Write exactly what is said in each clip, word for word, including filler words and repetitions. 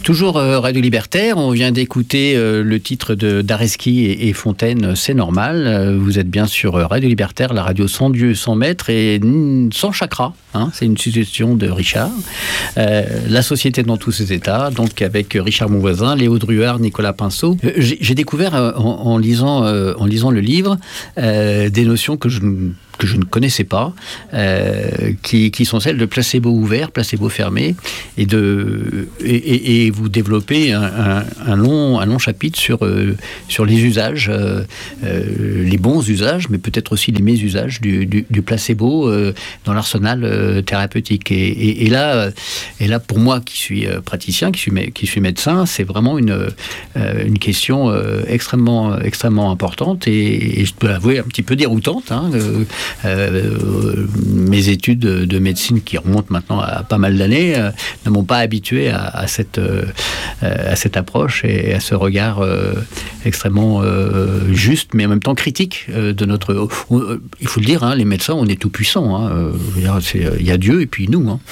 Toujours euh, Radio Libertaire, on vient d'écouter euh, le titre de d'Areski et, et Fontaine, C'est normal. Euh, vous êtes bien sur Radio Libertaire, la radio sans Dieu, sans maître et sans chakra. Hein, c'est une suggestion de Richard. Euh, la société dans tous ses états, donc avec Richard Monvoisin, Léo Druard, Nicolas Pinceau. Euh, j'ai, j'ai découvert euh, en, en, lisant, euh, en lisant le livre euh, des notions que je ne que je ne connaissais pas, euh, qui, qui sont celles de placebo ouvert, placebo fermé, et, de, et, et, et vous développez un, un, un, long, un long chapitre sur, euh, sur les usages, euh, euh, les bons usages, mais peut-être aussi les mésusages du, du, du placebo euh, dans l'arsenal euh, thérapeutique. Et, et, et, là, et là, pour moi qui suis praticien, qui suis, qui suis médecin, c'est vraiment une, euh, une question euh, extrêmement, extrêmement importante et, et je peux avouer un petit peu déroutante, hein, euh, Euh, mes études de médecine qui remontent maintenant à pas mal d'années euh, ne m'ont pas habitué à, à, cette, euh, à cette approche et à ce regard euh, extrêmement euh, juste mais en même temps critique euh, de notre... Euh, il faut le dire, hein, les médecins, on est tout puissants. Hein, euh, il y a Dieu et puis nous. Hein.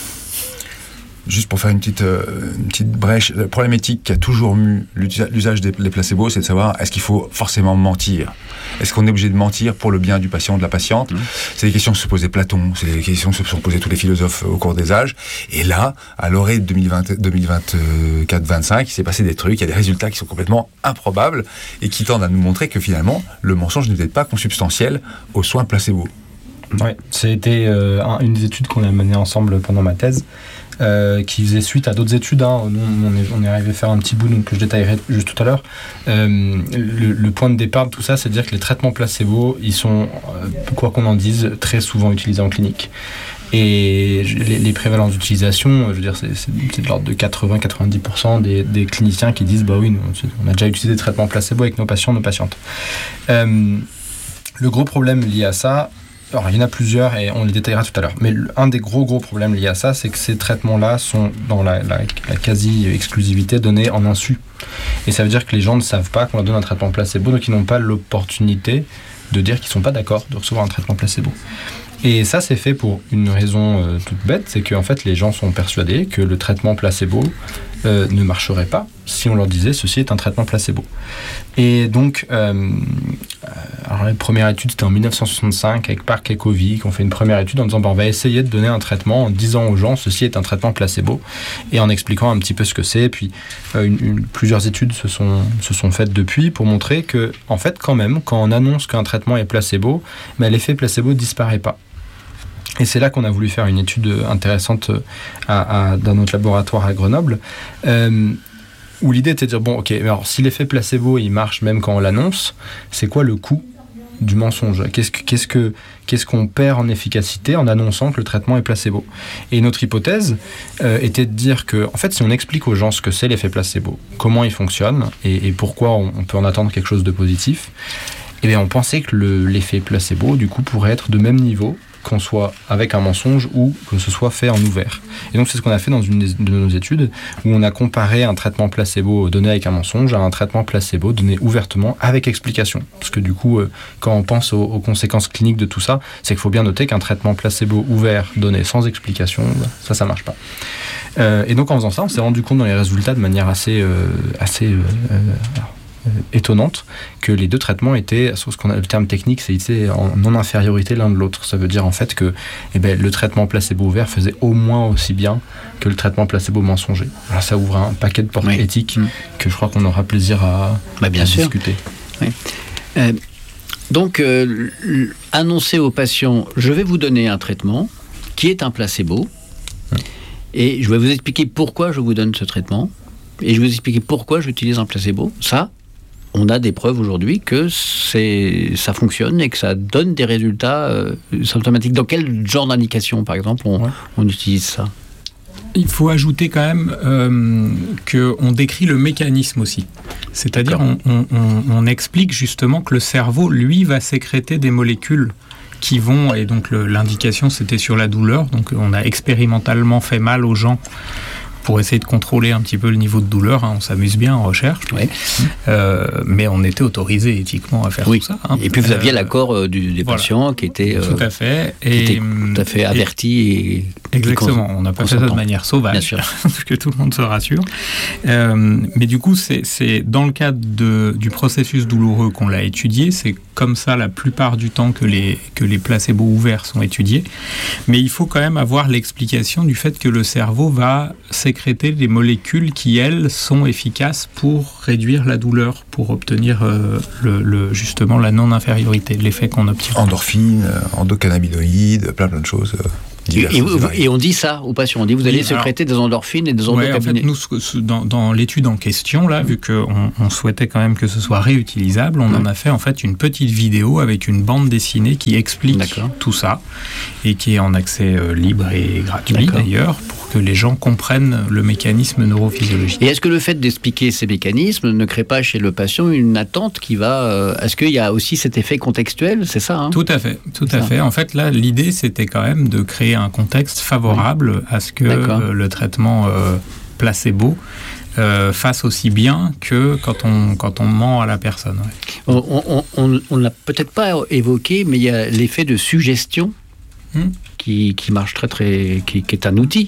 Juste pour faire une petite, euh, une petite brèche, la problématique qui a toujours eu l'usage des, des placebos, c'est de savoir est-ce qu'il faut forcément mentir ? Est-ce qu'on est obligé de mentir pour le bien du patient ou de la patiente ? Mmh. C'est des questions que se posait Platon, c'est des questions que se sont posées tous les philosophes au cours des âges. Et là, à l'orée de deux mille vingt-quatre vingt-cinq, il s'est passé des trucs, il y a des résultats qui sont complètement improbables et qui tendent à nous montrer que finalement, le mensonge n'est peut-être pas consubstantiel aux soins placebo. Oui, c'était euh, une des études qu'on a menées ensemble pendant ma thèse. Euh, qui faisait suite à d'autres études. Hein. Nous, on est, on est arrivé à faire un petit bout donc, que je détaillerai juste tout à l'heure. Euh, le, le point de départ de tout ça, c'est de dire que les traitements placebo, ils sont, euh, quoi qu'on en dise, très souvent utilisés en clinique. Et les, les prévalences d'utilisation, je veux dire, c'est, c'est, c'est de l'ordre de quatre-vingts à quatre-vingt-dix pour cent des, des cliniciens qui disent « bah oui, nous, on a déjà utilisé des traitements placebo avec nos patients, nos patientes euh, ». Le gros problème lié à ça, alors, il y en a plusieurs et on les détaillera tout à l'heure. Mais un des gros gros problèmes liés à ça, c'est que ces traitements-là sont dans la, la, la quasi-exclusivité donnée en insu. Et ça veut dire que les gens ne savent pas qu'on leur donne un traitement placebo, donc ils n'ont pas l'opportunité de dire qu'ils ne sont pas d'accord de recevoir un traitement placebo. Et ça, c'est fait pour une raison euh, toute bête, c'est qu'en fait, les gens sont persuadés que le traitement placebo euh, ne marcherait pas si on leur disait « ceci est un traitement placebo ». Et donc, euh, alors la première étude, c'était en dix-neuf cent soixante-cinq avec Park et Covey, qui ont fait une première étude en disant bah, « on va essayer de donner un traitement en disant aux gens « ceci est un traitement placebo » et en expliquant un petit peu ce que c'est. Et puis, euh, une, une, plusieurs études se sont, se sont faites depuis pour montrer que, en fait, quand même, quand on annonce qu'un traitement est placebo, bah, l'effet placebo ne disparaît pas. Et c'est là qu'on a voulu faire une étude intéressante à, à, dans notre laboratoire à Grenoble, euh, où l'idée était de dire, bon, ok, mais alors si l'effet placebo, il marche même quand on l'annonce, c'est quoi le coût du mensonge ? Qu'est-ce, que, qu'est-ce, que, qu'est-ce qu'on perd en efficacité en annonçant que le traitement est placebo ? Et notre hypothèse euh, était de dire que, en fait, si on explique aux gens ce que c'est l'effet placebo, comment il fonctionne et, et pourquoi on, on peut en attendre quelque chose de positif, eh bien, on pensait que le, l'effet placebo, du coup, pourrait être de même niveau qu'on soit avec un mensonge ou que ce soit fait en ouvert. Et donc c'est ce qu'on a fait dans une de nos études où on a comparé un traitement placebo donné avec un mensonge à un traitement placebo donné ouvertement avec explication. Parce que du coup, euh, quand on pense aux, aux conséquences cliniques de tout ça, c'est qu'il faut bien noter qu'un traitement placebo ouvert donné sans explication, ça, ça marche pas. Euh, et donc en faisant ça, on s'est rendu compte dans les résultats de manière assez... Euh, assez euh, euh, Euh, étonnante que les deux traitements étaient, ce qu'on a, le terme technique, c'est étaient en non-infériorité l'un de l'autre. Ça veut dire en fait que eh ben, le traitement placebo ouvert faisait au moins aussi bien que le traitement placebo mensonger. Alors ça ouvre un paquet de portes oui. éthiques mmh. que je crois qu'on aura plaisir à, bah, bien à sûr. discuter. Oui. Euh, donc, euh, annoncer aux patients, je vais vous donner un traitement qui est un placebo mmh. et je vais vous expliquer pourquoi je vous donne ce traitement et je vais vous expliquer pourquoi j'utilise un placebo. Ça, on a des preuves aujourd'hui que c'est, ça fonctionne et que ça donne des résultats euh, symptomatiques. Dans quel genre d'indication, par exemple, on, ouais. on utilise ça ? Il faut ajouter quand même euh, qu'on décrit le mécanisme aussi. C'est-à-dire on, on, on, on explique justement que le cerveau, lui, va sécréter des molécules qui vont, et donc le, l'indication c'était sur la douleur, donc on a expérimentalement fait mal aux gens pour essayer de contrôler un petit peu le niveau de douleur. Hein. On s'amuse bien en recherche, oui. euh, mais on était autorisé éthiquement à faire oui. tout ça. Hein. Et puis vous aviez euh, l'accord euh, du, des voilà. patients qui était euh, tout à fait, et, qui était tout à fait averti. Et, et exactement. On n'a pas fait ça de manière sauvage, bien sûr, pour que tout le monde se rassure. Euh, mais du coup, c'est, c'est dans le cadre de, du processus douloureux qu'on l'a étudié. C'est comme ça la plupart du temps que les que les placebos ouverts sont étudiés. Mais il faut quand même avoir l'explication du fait que le cerveau va sécréter des molécules qui, elles, sont efficaces pour réduire la douleur, pour obtenir euh, le, le, justement la non-infériorité, l'effet qu'on obtient. Endorphines, endocannabinoïdes, plein plein de choses. Euh... Et, et, et on dit ça aux patients, on dit vous allez oui, sécréter alors, des endorphines et des endocannabinoïdes. Ouais, en fait, nous, dans, dans l'étude en question, là, vu qu'on on souhaitait quand même que ce soit réutilisable, on mmh. en a fait en fait une petite vidéo avec une bande dessinée qui explique D'accord. tout ça et qui est en accès euh, libre et gratuit D'accord. d'ailleurs, pour que les gens comprennent le mécanisme neurophysiologique. Et est-ce que le fait d'expliquer ces mécanismes ne crée pas chez le patient une attente qui va... Euh, est-ce qu'il y a aussi cet effet contextuel, c'est ça hein Tout à fait, tout c'est à ça. fait. En fait, là, l'idée, c'était quand même de créer un contexte favorable oui. à ce que euh, le traitement euh, placebo euh, fasse aussi bien que quand on, quand on ment à la personne. Ouais. On, on, on ne l'a peut-être pas évoqué, mais il y a l'effet de suggestion hmm. qui, qui marche très, très... qui, qui est un outil.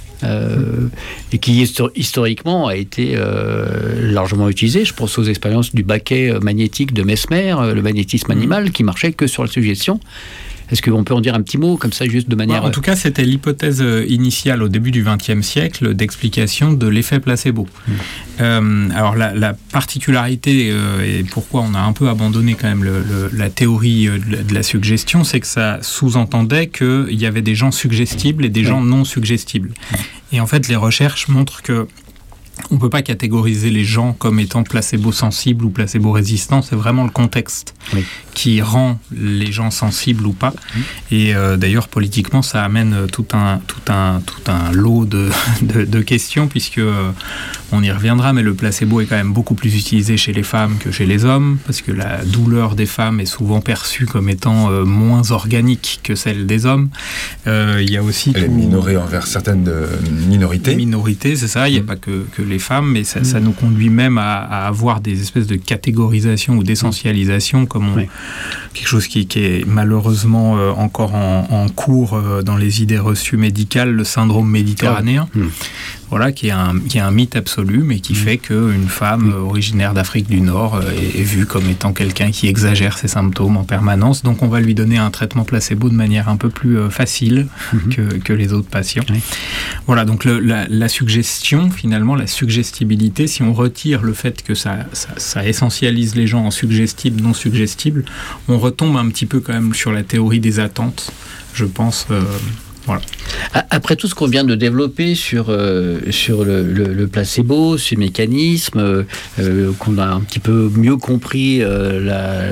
Euh, et qui historiquement a été euh, largement utilisé. Je pense aux expériences du baquet magnétique de Mesmer, le magnétisme animal, mmh. qui marchait que sur la suggestion. Est-ce qu'on peut en dire un petit mot, comme ça, juste de manière... En tout cas, c'était l'hypothèse initiale au début du vingtième siècle d'explication de l'effet placebo. Mmh. Euh, alors, la, la particularité, euh, et pourquoi on a un peu abandonné quand même le, le, la théorie de la, de la suggestion, c'est que ça sous-entendait qu'il y avait des gens suggestibles et des mmh. gens non suggestibles. Mmh. Et en fait, les recherches montrent que on ne peut pas catégoriser les gens comme étant placebo-sensibles ou placebo-résistants, c'est vraiment le contexte oui. qui rend les gens sensibles ou pas. Mmh. Et euh, d'ailleurs, politiquement, ça amène tout un, tout un, tout un lot de, de, de questions, puisque euh, on y reviendra, mais le placebo est quand même beaucoup plus utilisé chez les femmes que chez les hommes, parce que la douleur des femmes est souvent perçue comme étant euh, moins organique que celle des hommes. Euh, il y a aussi... Elle tout... est minorée envers certaines minorités. Minorités, c'est ça, il n'y a mmh. pas que, que les femmes, mais ça, mmh. ça nous conduit même à, à avoir des espèces de catégorisation ou d'essentialisation, comme on, oui. quelque chose qui, qui est malheureusement euh, encore en, en cours euh, dans les idées reçues médicales, le syndrome méditerranéen. Mmh. Voilà, qui est, un, qui est un mythe absolu, mais qui mmh. fait qu'une femme mmh. originaire d'Afrique du Nord est, est vue comme étant quelqu'un qui exagère ses symptômes en permanence. Donc on va lui donner un traitement placebo de manière un peu plus euh, facile mmh. que, que les autres patients. Oui. Voilà, donc le, la, la suggestion, finalement, la suggestibilité, si on retire le fait que ça, ça, ça essentialise les gens en suggestibles, non suggestibles, on retombe un petit peu quand même sur la théorie des attentes, je pense... Euh, Voilà. Après tout ce qu'on vient de développer sur, euh, sur le, le, le placebo, ce mécanisme, euh, qu'on a un petit peu mieux compris euh,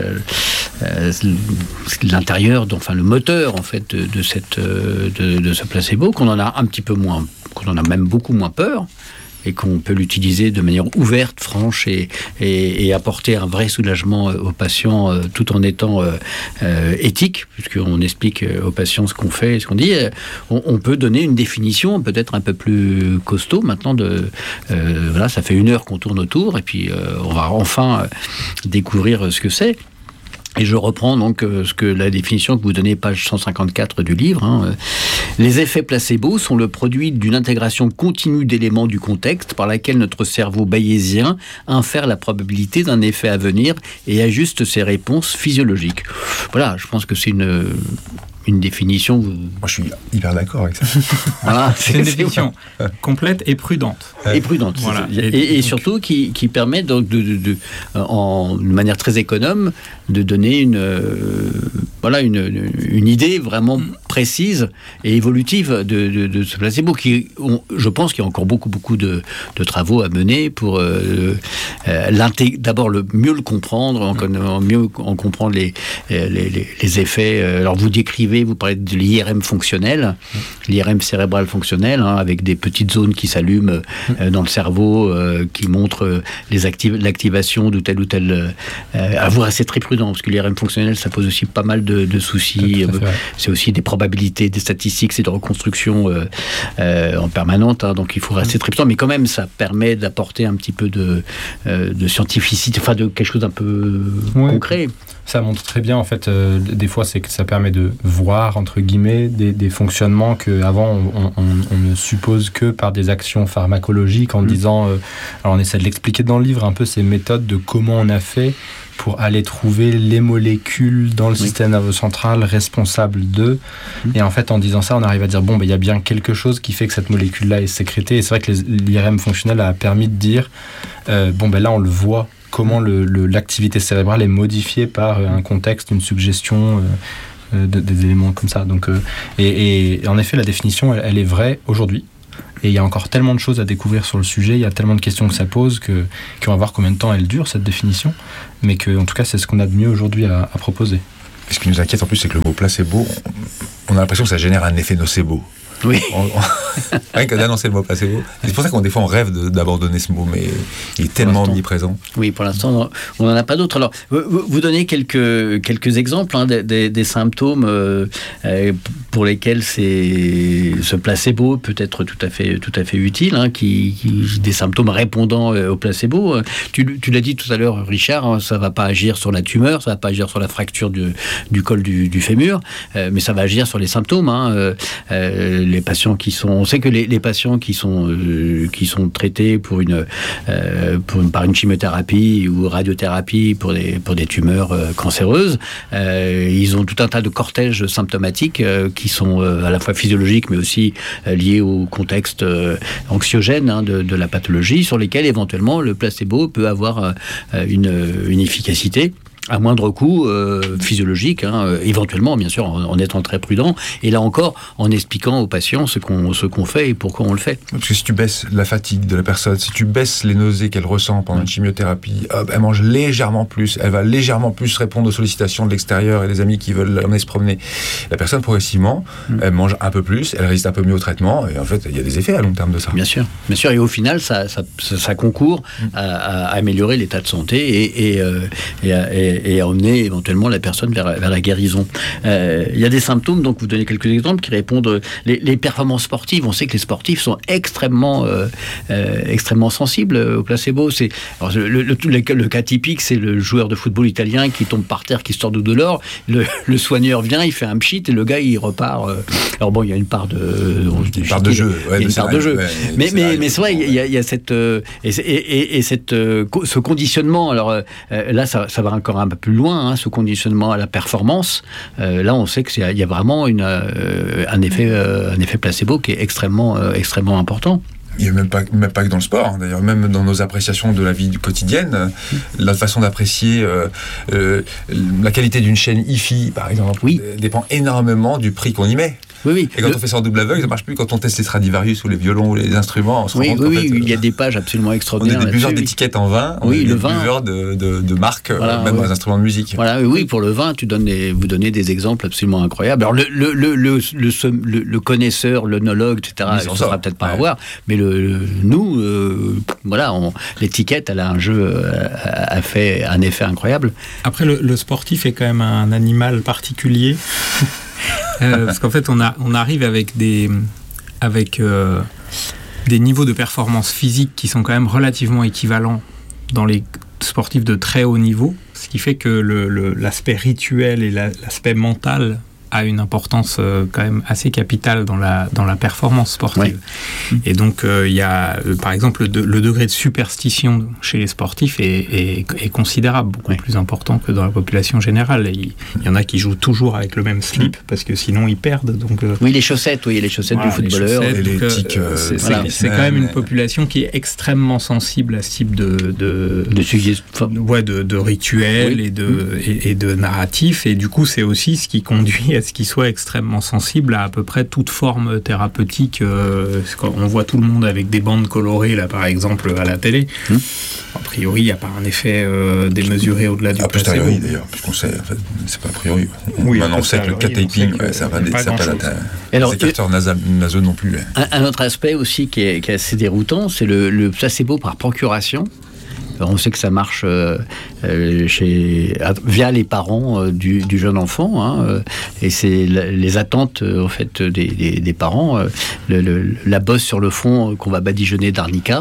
la, euh, l'intérieur, enfin le moteur en fait de, de, cette, de, de ce placebo, qu'on en a un petit peu moins, qu'on en a même beaucoup moins peur. Et qu'on peut l'utiliser de manière ouverte, franche et, et, et apporter un vrai soulagement aux patients euh, tout en étant euh, euh, éthique, puisqu'on explique aux patients ce qu'on fait et ce qu'on dit. On, on peut donner une définition peut-être un peu plus costaud maintenant. De, euh, voilà, ça fait une heure qu'on tourne autour et puis euh, on va enfin découvrir ce que c'est. Et je reprends donc euh, ce que la définition que vous donnez, page cent cinquante-quatre du livre. Hein. Les effets placebo sont le produit d'une intégration continue d'éléments du contexte par laquelle notre cerveau bayésien infère la probabilité d'un effet à venir et ajuste ses réponses physiologiques. Voilà, je pense que c'est une... une définition... Moi, je suis hyper d'accord avec ça. Voilà, c'est, c'est une définition complète et prudente. Et prudente, voilà. Et, et, et surtout qui, qui permet donc de, de, de, en, de manière très économe de donner une, euh, voilà, une, une idée vraiment précise et évolutive de, de, de ce placebo. Qui, on, je pense qu'il y a encore beaucoup, beaucoup de, de travaux à mener pour euh, euh, d'abord le, mieux le comprendre, en, en mieux en comprendre les, les, les, les effets. Alors vous décrivez V, vous parlez de l'I R M fonctionnel, mmh. l'I R M cérébral fonctionnel, hein, avec des petites zones qui s'allument euh, dans le cerveau, euh, qui montrent euh, les activ- l'activation de tel ou tel... Euh, à vous rester très prudent, parce que l'I R M fonctionnel, ça pose aussi pas mal de, de soucis. Euh, c'est aussi des probabilités, des statistiques, c'est de reconstruction euh, euh, en permanente, hein, donc il faut rester très prudent, mais quand même, ça permet d'apporter un petit peu de, euh, de scientificité, enfin de quelque chose d'un peu ouais. concret. Ça montre très bien, en fait, euh, des fois, c'est que ça permet de voir, entre guillemets, des, des fonctionnements qu'avant, on, on, on ne suppose que par des actions pharmacologiques, en mmh. disant... Euh, alors, on essaie de l'expliquer dans le livre, un peu ces méthodes de comment on a fait pour aller trouver les molécules dans le oui. système nerveux central responsables d'eux. Mmh. Et en fait, en disant ça, on arrive à dire, bon, il ben, y a bien quelque chose qui fait que cette molécule-là est sécrétée. Et c'est vrai que les, l'I R M fonctionnel a permis de dire, euh, bon, ben là, on le voit, comment le, le, l'activité cérébrale est modifiée par un contexte, une suggestion, euh, de, des éléments comme ça. Donc, euh, et, et en effet, la définition, elle, elle est vraie aujourd'hui. Et il y a encore tellement de choses à découvrir sur le sujet, il y a tellement de questions que ça pose, que, qu'on va voir combien de temps elle dure, cette définition. Mais que, en tout cas, c'est ce qu'on a de mieux aujourd'hui à, à proposer. Ce qui nous inquiète en plus, c'est que le mot placebo, on a l'impression que ça génère un effet nocebo. Oui. On, on, rien que d'annoncer le mot placebo. C'est pour ça qu'on des fois on rêve de, d'abandonner ce mot, mais il est tellement omniprésent. Oui, pour l'instant, on n'en a pas d'autres. Alors, vous, vous donnez quelques, quelques exemples hein, des, des, des symptômes euh, pour lesquels c'est, ce placebo peut être tout à fait, tout à fait utile, hein, qui, qui, des symptômes répondant au placebo. Tu, tu l'as dit tout à l'heure, Richard, hein, ça ne va pas agir sur la tumeur, ça ne va pas agir sur la fracture du, du col du, du fémur, euh, mais ça va agir sur les symptômes. Hein, euh, euh, les patients qui sont, on sait que les, les patients qui sont euh, qui sont traités pour une, euh, pour une par une chimiothérapie ou radiothérapie pour des pour des tumeurs euh, cancéreuses, euh, ils ont tout un tas de cortèges symptomatiques euh, qui sont euh, à la fois physiologiques mais aussi euh, liés au contexte euh, anxiogène hein, de, de la pathologie, sur lesquels éventuellement le placebo peut avoir euh, une, une efficacité à moindre coût euh, physiologique, hein, euh, éventuellement, bien sûr, en, en étant très prudent, et là encore, en expliquant aux patients ce qu'on, ce qu'on fait et pourquoi on le fait. Parce que si tu baisses la fatigue de la personne, si tu baisses les nausées qu'elle ressent pendant une chimiothérapie, hop, elle mange légèrement plus, elle va légèrement plus répondre aux sollicitations de l'extérieur et des amis qui veulent l'emmener se promener. La personne, progressivement, mmh. elle mange un peu plus, elle résiste un peu mieux au traitement, et en fait, il y a des effets à long terme de ça. Bien sûr, bien sûr, et au final, ça, ça, ça, ça concourt mmh. à, à améliorer l'état de santé et, et, euh, et, et et à emmener éventuellement la personne vers, vers la guérison. Euh, il y a des symptômes, donc vous donnez quelques exemples qui répondent. Les, les performances sportives, on sait que les sportifs sont extrêmement, euh, euh, extrêmement sensibles au placebo. C'est, alors, le, le, le, le cas typique, c'est le joueur de football italien qui tombe par terre, qui se tord de douleur. Le, le soigneur vient, il fait un pchit et le gars il repart. Euh, alors bon, il y a une part de, une part de jeu, il y a une part de jeu. Ouais, mais mais mais c'est vrai, il y a, il y a cette euh, et, et, et cette euh, ce conditionnement. Alors euh, là, ça, ça va encore un peu plus loin, hein, ce conditionnement à la performance. Euh, là, on sait qu'il y a vraiment une, euh, un, effet, euh, un effet placebo qui est extrêmement, euh, extrêmement important. Il n'y a même pas, même pas que dans le sport, hein. D'ailleurs, même dans nos appréciations de la vie quotidienne, euh, la façon d'apprécier euh, euh, la qualité d'une chaîne hi-fi, par exemple, oui. dépend énormément du prix qu'on y met. Oui, oui. Et quand le... on fait ça en double aveugle, ça ne marche plus. Quand on teste les Stradivarius ou les violons ou les instruments, on se oui, rend compte oui, qu'en oui, fait, il y a des pages absolument extraordinaires. On est des buveurs là-dessus, d'étiquettes oui. en vin, on oui, est le des vin. buveurs de, de, de marques, voilà, même oui. dans les instruments de musique. Voilà, oui, pour le vin, tu donnes des, vous donnez des exemples absolument incroyables. Alors, le, le, le, le, le, le connaisseur, l'œnologue, et cetera, il ne saura peut-être pas ouais. avoir, mais le, le, nous, euh, voilà, on, l'étiquette, elle a un jeu, a, a fait un effet incroyable. Après, le, le sportif est quand même un animal particulier. euh, parce qu'en fait, on, a, on arrive avec des, avec, euh, des niveaux de performance physique qui sont quand même relativement équivalents dans les sportifs de très haut niveau, ce qui fait que le, le, l'aspect rituel et la, l'aspect mental a une importance euh, quand même assez capitale dans la, dans la performance sportive. Ouais. Et donc, il euh, y a, euh, par exemple, le, de, le degré de superstition chez les sportifs est, est, est considérable, beaucoup ouais. plus important que dans la population générale. Il, il y en a qui jouent toujours avec le même slip, parce que sinon ils perdent. Donc, euh, oui, les chaussettes, oui, les chaussettes voilà, du footballeur. Les, les tics, euh, c'est, voilà. c'est, c'est quand même une population qui est extrêmement sensible à ce type de... de, de, sujet, ouais, de, de rituels oui. et, de, et, et de narratifs. Et du coup, c'est aussi ce qui conduit à ce qu'il soit extrêmement sensible à à peu près toute forme thérapeutique. Euh, on voit tout le monde avec des bandes colorées, là, par exemple, à la télé. Mmh. A priori, il n'y a pas un effet euh, démesuré au-delà du placebo. A posteriori, d'ailleurs, puisqu'on sait, en fait, c'est pas a priori. Oui, maintenant, on sait que le cat-taping, ouais, ça va pas les écarteurs nasaux non plus. Un, un autre aspect aussi qui est, qui est assez déroutant, c'est le, le placebo par procuration. On sait que ça marche euh, chez, via les parents euh, du, du jeune enfant, hein, euh, et c'est la, les attentes euh, en fait des, des, des parents. Euh, le, le, la bosse sur le fond euh, qu'on va badigeonner d'arnica.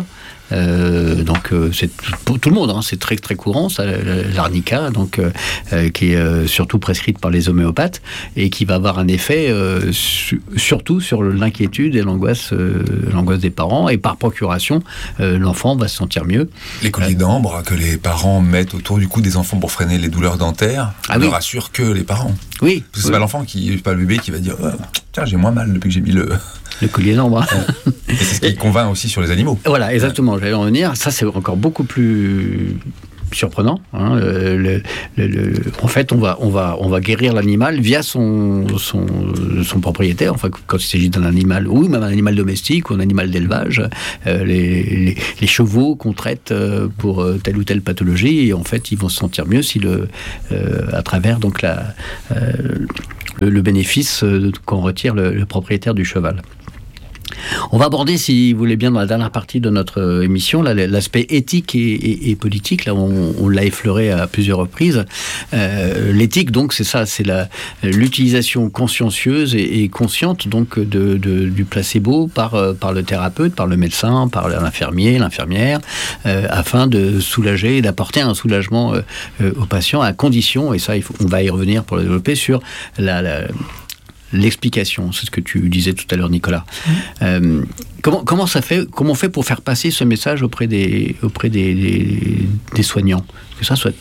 Euh, donc euh, c'est pour tout le monde, hein, c'est très très courant ça, l'arnica, donc euh, euh, qui est euh, surtout prescrite par les homéopathes et qui va avoir un effet euh, su- surtout sur l'inquiétude et l'angoisse, euh, l'angoisse des parents, et par procuration, euh, l'enfant va se sentir mieux. Les colliers euh, d'ambre que les parents mettent autour du cou des enfants pour freiner les douleurs dentaires, ah, ne oui. rassurent que les parents. Oui. Parce que c'est oui. pas l'enfant qui, pas le bébé qui va dire oh, tiens j'ai moins mal depuis que j'ai mis le le collier d'ambre. Et c'est ce qui convainc aussi sur les animaux. Voilà, exactement. J'allais en venir. Ça, c'est encore beaucoup plus surprenant. Hein. Le, le, le, le, en fait, on va, on va, on va guérir l'animal via son, son, son propriétaire. Enfin, quand il s'agit d'un animal, ou même un animal domestique ou un animal d'élevage, euh, les, les, les chevaux qu'on traite pour telle ou telle pathologie, et en fait, ils vont se sentir mieux si le, euh, à travers donc la, euh, le, le bénéfice qu'on retire le, le propriétaire du cheval. On va aborder, si vous voulez bien, dans la dernière partie de notre émission, là, l'aspect éthique et, et, et politique. Là, on, on l'a effleuré à plusieurs reprises. Euh, l'éthique, donc, c'est ça, c'est la, l'utilisation consciencieuse et, et consciente donc de, de, du placebo par, par le thérapeute, par le médecin, par l'infirmier, l'infirmière, euh, afin de soulager, d'apporter un soulagement euh, aux patients, à condition, et ça, il faut, on va y revenir pour le développer, sur la... la l'explication, c'est ce que tu disais tout à l'heure, Nicolas. Mmh. Euh, comment, comment ça fait, comment on fait pour faire passer ce message auprès des, auprès des, des, des soignants, que ça soit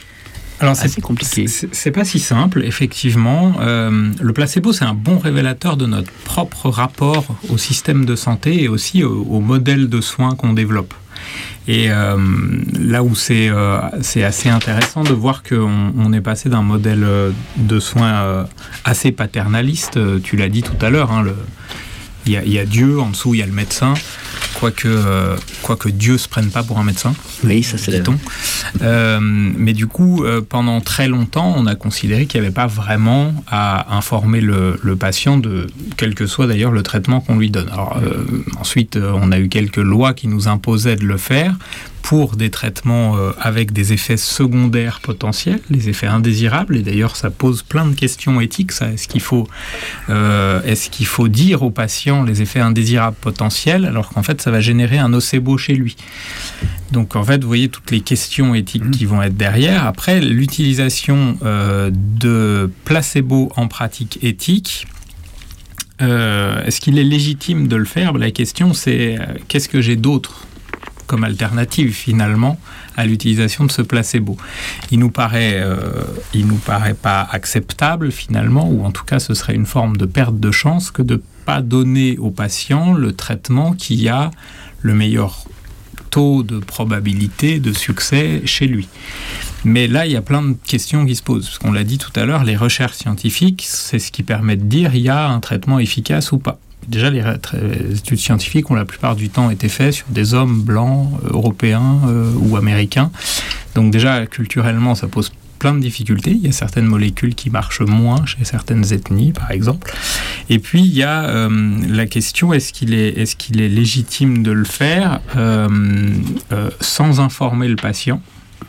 Alors assez c'est, compliqué. C'est, c'est pas si simple, effectivement. Euh, le placebo, c'est un bon révélateur de notre propre rapport au système de santé et aussi au, au modèle de soins qu'on développe. Et euh, là où c'est, euh, c'est assez intéressant de voir qu'on on est passé d'un modèle de soins euh, assez paternaliste, tu l'as dit tout à l'heure, hein, le, il y a, il y a Dieu, en dessous il y a le médecin, quoique, euh, quoique Dieu se prenne pas pour un médecin. Oui, ça c'est dit-on. Euh, mais du coup, euh, pendant très longtemps, on a considéré qu'il n'y avait pas vraiment à informer le, le patient de quel que soit d'ailleurs le traitement qu'on lui donne. Alors euh, ensuite, euh, on a eu quelques lois qui nous imposaient de le faire pour des traitements euh, avec des effets secondaires potentiels, les effets indésirables. Et d'ailleurs, ça pose plein de questions éthiques. Ça. Est-ce qu'il faut, euh, est-ce qu'il faut dire au patient les effets indésirables potentiels, alors qu'en fait, ça va générer un nocebo chez lui. Donc, en fait, vous voyez toutes les questions éthiques mmh. qui vont être derrière. Après, l'utilisation euh, de placebo en pratique éthique, euh, est-ce qu'il est légitime de le faire ? La question, c'est euh, qu'est-ce que j'ai d'autre comme alternative finalement à l'utilisation de ce placebo. Il nous paraît, euh, il nous paraît pas acceptable finalement, ou en tout cas ce serait une forme de perte de chance que de pas donner au patient le traitement qui a le meilleur taux de probabilité de succès chez lui. Mais là, il y a plein de questions qui se posent. Parce qu'on l'a dit tout à l'heure, les recherches scientifiques, c'est ce qui permet de dire il y a un traitement efficace ou pas. Déjà, les études scientifiques ont la plupart du temps été faites sur des hommes blancs, européens euh, ou américains. Donc déjà, culturellement, ça pose plein de difficultés. Il y a certaines molécules qui marchent moins chez certaines ethnies, par exemple. Et puis, il y a euh, la question, est-ce qu'il est, est-ce qu'il est légitime de le faire euh, euh, sans informer le patient ?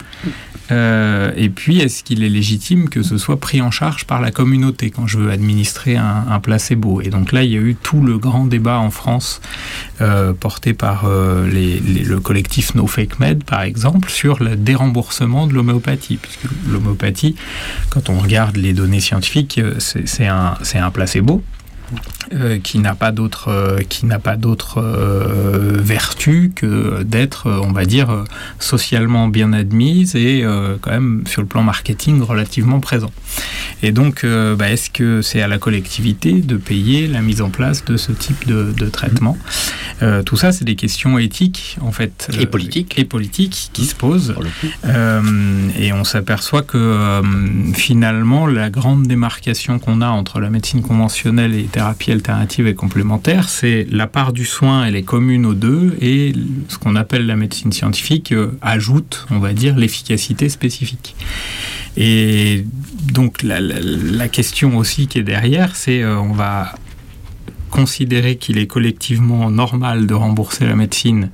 Euh, et puis, est-ce qu'il est légitime que ce soit pris en charge par la communauté quand je veux administrer un, un placebo ? Et donc là, il y a eu tout le grand débat en France euh, porté par euh, les, les, le collectif No Fake Med, par exemple, sur le déremboursement de l'homéopathie. Puisque l'homéopathie, quand on regarde les données scientifiques, c'est, c'est, un, c'est un placebo. euh, qui n'a pas d'autre, euh, qui n'a pas d'autre euh, vertu que d'être, euh, on va dire, euh, socialement bien admise et euh, quand même sur le plan marketing relativement présent. Et donc, euh, bah, est-ce que c'est à la collectivité de payer la mise en place de ce type de, de traitement ? euh, Tout ça, c'est des questions éthiques, en fait. Et politiques. Euh, et politiques qui mmh. se posent. Euh, et on s'aperçoit que, euh, finalement, la grande démarcation qu'on a entre la médecine conventionnelle et les thérapies alternatives et complémentaires, c'est la part du soin, elle est commune aux deux, et ce qu'on appelle la médecine scientifique euh, ajoute, on va dire, l'efficacité spécifique. Et donc la, la, la question aussi qui est derrière, c'est euh, on va considérer qu'il est collectivement normal de rembourser la médecine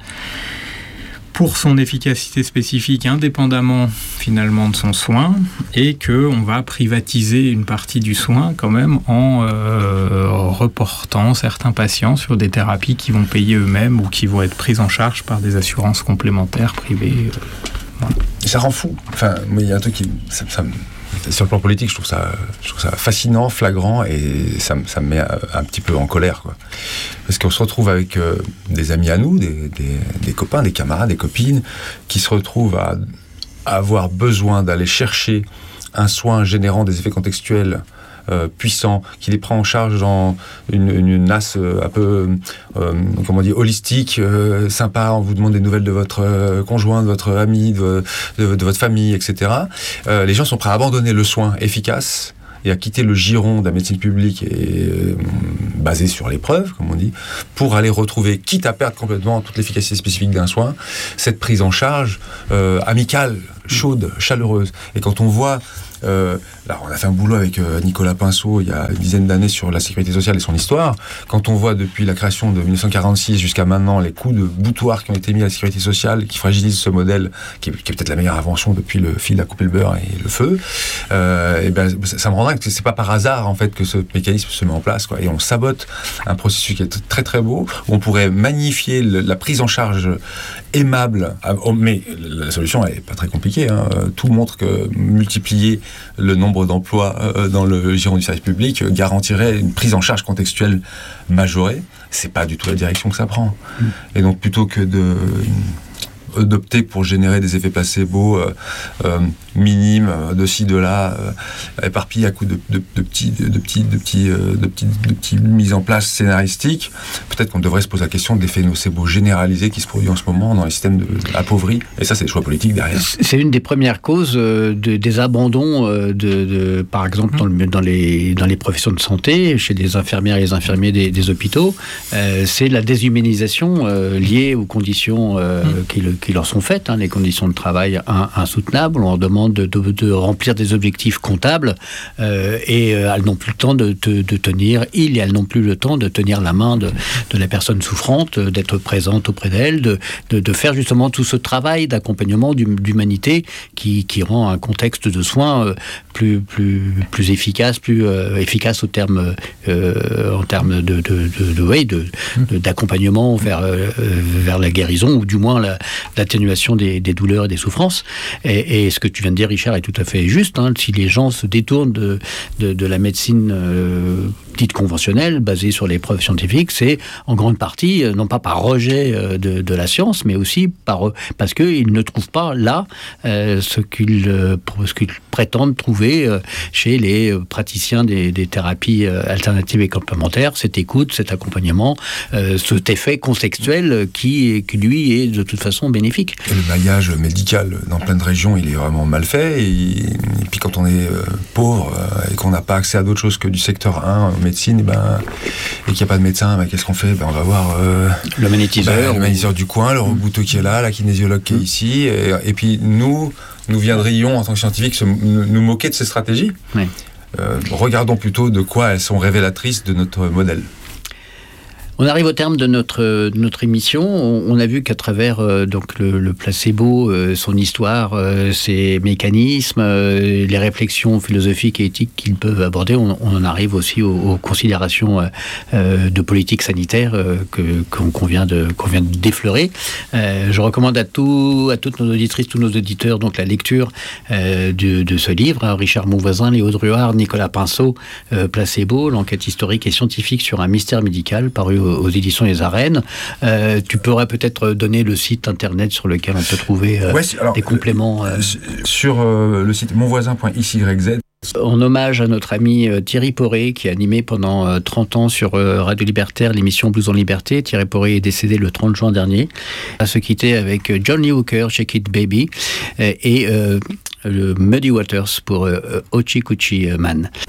pour son efficacité spécifique, indépendamment finalement de son soin, et qu'on va privatiser une partie du soin quand même en euh, reportant certains patients sur des thérapies qui vont payer eux-mêmes ou qui vont être prises en charge par des assurances complémentaires privées. Euh, voilà. Ça rend fou. Enfin, il y a un truc qui... Ça, ça, sur le plan politique, je trouve ça, je trouve ça fascinant, flagrant, et ça, ça me met un petit peu en colère, quoi. Parce qu'on se retrouve avec euh, des amis à nous, des, des, des copains, des camarades, des copines, qui se retrouvent à, à avoir besoin d'aller chercher un soin générant des effets contextuels Euh, puissant, qui les prend en charge dans une, une nasse euh, un peu, euh, comment on dit, holistique, euh, sympa, on vous demande des nouvelles de votre euh, conjoint, de votre ami, de, de, de votre famille, et cetera. Euh, les gens sont prêts à abandonner le soin efficace et à quitter le giron de la médecine publique et euh, basé sur les preuves, comme on dit, pour aller retrouver, quitte à perdre complètement toute l'efficacité spécifique d'un soin, cette prise en charge euh, amicale, chaude, chaleureuse. Et quand on voit Euh, là, on a fait un boulot avec euh, Nicolas Pinceau il y a une dizaine d'années sur la sécurité sociale et son histoire. Quand on voit depuis la création de dix-neuf cent quarante-six jusqu'à maintenant les coups de boutoir qui ont été mis à la sécurité sociale, qui fragilisent ce modèle, qui est, qui est peut-être la meilleure invention depuis le fil à couper le beurre et le feu, euh, et ben, ça, ça me rend dingue que c'est pas par hasard en fait que ce mécanisme se met en place, quoi. Et on sabote un processus qui est très très beau, où on pourrait magnifier le, la prise en charge aimable, mais la solution est pas très compliquée, hein. Tout montre que multiplier le nombre d'emplois euh, dans le giron du service public euh, garantirait une prise en charge contextuelle majorée. C'est pas du tout la direction que ça prend. Mmh. Et donc plutôt que de euh, d'opter pour générer des effets placebo euh, euh, minimes de ci de là, euh, éparpillés à coups de, de, de petits de, de petits de petits euh, de petits de petites mises en place scénaristiques. Peut-être qu'on devrait se poser la question de l'effet nocebo généralisé qui se produit en ce moment dans les systèmes de, appauvris. Et ça, c'est des choix politiques derrière. C'est une des premières causes de, des abandons de, de par exemple dans, le, dans les dans les professions de santé, chez les infirmières et les infirmiers des, des hôpitaux. Euh, c'est la déshumanisation euh, liée aux conditions euh, mmh. qui, le, qui leur sont faites, hein, les conditions de travail in, insoutenables. On leur demande De, de, de remplir des objectifs comptables euh, et euh, elles n'ont plus le temps de, de, de tenir, ils et elles n'ont plus le temps de tenir la main de, de la personne souffrante, d'être présente auprès d'elle, de, de, de faire justement tout ce travail d'accompagnement, d'humanité qui, qui rend un contexte de soins euh, plus, plus, plus efficace, plus euh, efficace au terme, euh, en termes de, de, de, de, ouais, de, de, d'accompagnement vers, euh, vers la guérison ou du moins la, l'atténuation des, des douleurs et des souffrances. Et, et ce que tu viens de dire, Richard, est tout à fait juste. Hein. Si les gens se détournent de, de, de la médecine euh, dite conventionnelle, basée sur les preuves scientifiques, c'est en grande partie, non pas par rejet euh, de, de la science, mais aussi par, parce qu'ils ne trouvent pas là euh, ce qu'ils, euh, ce qu'ils prétendent trouver euh, chez les euh, praticiens des, des thérapies euh, alternatives et complémentaires, cette écoute, cet accompagnement, euh, cet effet contextuel qui, qui, lui, est de toute façon bénéfique. Et le maillage médical dans plein de régions, il est vraiment mal fait. Et, et puis quand on est euh, pauvre euh, et qu'on n'a pas accès à d'autres choses que du secteur un, euh, médecine, et, ben, et qu'il n'y a pas de médecin, ben, qu'est-ce qu'on fait? Ben, on va voir euh, le magnétiseur, ben, le magnétiseur du coin, le rebouteux qui est là, la kinésiologue qui est ici. Et, et puis nous, nous viendrions en tant que scientifiques se, nous moquer de ces stratégies. Oui. Euh, regardons plutôt de quoi elles sont révélatrices de notre modèle. On arrive au terme de notre, de notre émission. On, on a vu qu'à travers euh, donc le, le placebo, euh, son histoire, euh, ses mécanismes, euh, les réflexions philosophiques et éthiques qu'ils peuvent aborder, on, on en arrive aussi aux, aux considérations euh, de politique sanitaire euh, que, qu'on, qu'on, vient de, qu'on vient de défleurer. Euh, je recommande à, tout, à toutes nos auditrices, tous nos auditeurs, donc la lecture euh, de, de ce livre. Hein, Richard Monvoisin, Léo Druard, Nicolas Pinceau, euh, Placebo, l'enquête historique et scientifique sur un mystère médical, paru aux éditions Les Arènes. Euh, tu pourrais peut-être donner le site internet sur lequel on peut trouver euh, ouais, alors, des compléments. Euh... Sur euh, le site monvoisin point x y z. En hommage à notre ami euh, Thierry Poré, qui a animé pendant euh, trente ans sur euh, Radio Libertaire l'émission Blues en Liberté. Thierry Poré est décédé le trente juin dernier. On va se quitter avec John Lee Hooker, Shake It Baby, euh, et euh, le Muddy Waters pour euh, Ochi Kuchi Man.